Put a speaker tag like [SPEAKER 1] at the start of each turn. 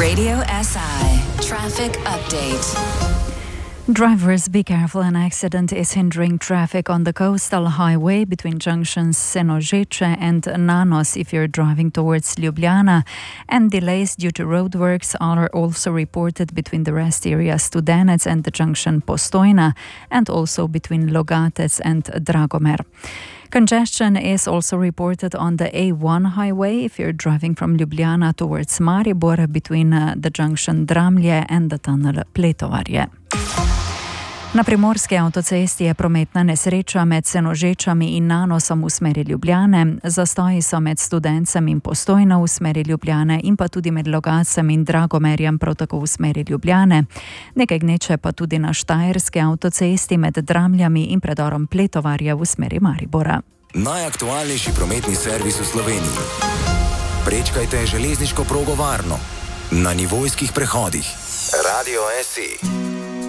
[SPEAKER 1] Radio SI Traffic Update.
[SPEAKER 2] Drivers, be careful. An accident is hindering traffic on the coastal highway between junctions Senožeče and Nanos if you're driving towards Ljubljana, and delays due to roadworks are also reported between the rest area Studenec and the junction Postojna, and also between Logatec and Dragomer. Congestion is also reported on the A1 highway if you're driving from Ljubljana towards Maribor between the junction Dramlje and the tunnel Pletovarje. Na primorski avtocesti je prometna nesreča med Senožečami in Nanosom v smeri Ljubljane. Zastoji so med Studencem in Postojno v smeri Ljubljane in pa tudi med Logatcem in Dragomerjem prav tako v smeri Ljubljane. Nekaj gneče pa tudi na štajerski avtocesti med Dramljami in predorom Pletovarja v smeri Maribora.
[SPEAKER 3] Najaktualnejši prometni servis v Sloveniji. Prečkajte železniško progo varno. Na nivojskih prehodih. Radio SI.